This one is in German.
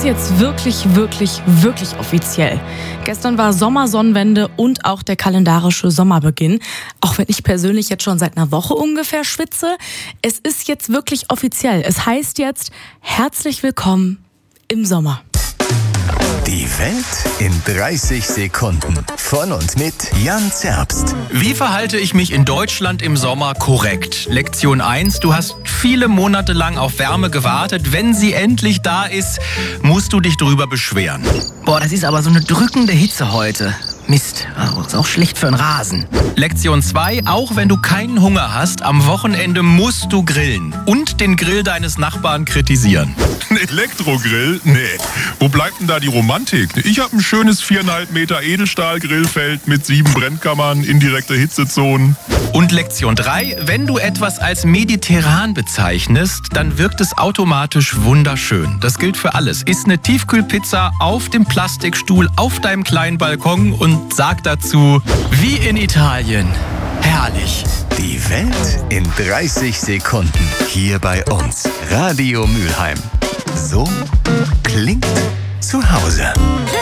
ist jetzt wirklich offiziell. Gestern war Sommersonnenwende und auch der kalendarische Sommerbeginn. Auch wenn ich persönlich jetzt schon seit einer Woche ungefähr schwitze. Es ist jetzt wirklich offiziell. Es heißt jetzt, herzlich willkommen im Sommer. Die Welt in 30 Sekunden. Von und mit Jan Zerbst. Wie verhalte ich mich in Deutschland im Sommer korrekt? Lektion 1. Du hast viele Monate lang auf Wärme gewartet. Wenn sie endlich da ist, musst du dich drüber beschweren. Boah, das ist aber so eine drückende Hitze heute. Mist, ist auch schlecht für den Rasen. Lektion 2. Auch wenn du keinen Hunger hast, am Wochenende musst du grillen. Und den Grill deines Nachbarn kritisieren. Ein Elektrogrill? Nee. Wo bleibt denn da die Romantik? Ich habe ein schönes 4,5 Meter Edelstahl-Grillfeld mit 7 Brennkammern, indirekte Hitzezonen. Und Lektion 3. Wenn du etwas als mediterran bezeichnest, dann wirkt es automatisch wunderschön. Das gilt für alles. Iss eine Tiefkühlpizza auf dem Plastikstuhl auf deinem kleinen Balkon und sag dazu, wie in Italien. Herrlich. Die Welt in 30 Sekunden. Hier bei uns. Radio Mülheim. So klingt zu Hause.